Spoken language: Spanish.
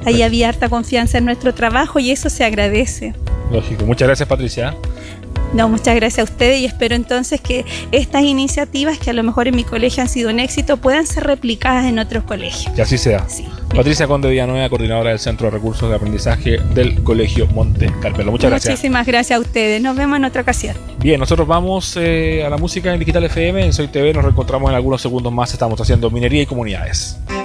Ahí había harta confianza en nuestro trabajo y eso se agradece. Lógico. Muchas gracias, Patricia. No, muchas gracias a ustedes y espero entonces que estas iniciativas que a lo mejor en mi colegio han sido un éxito puedan ser replicadas en otros colegios. Que así sea. Sí. Patricia Conde Villanueva, coordinadora del Centro de Recursos de Aprendizaje del Colegio Monte Carmelo. Muchas gracias. Muchísimas gracias a ustedes. Nos vemos en otra ocasión. Bien, nosotros vamos a la música en Digital FM, en Soy TV. Nos reencontramos en algunos segundos más. Estamos haciendo Minería y Comunidades.